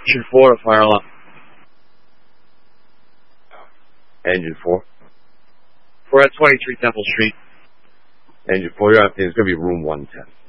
Engine 4 to fire alarm. Engine 4. We're at 23 Temple Street. Engine 4, you're up there. It's going to be room 110.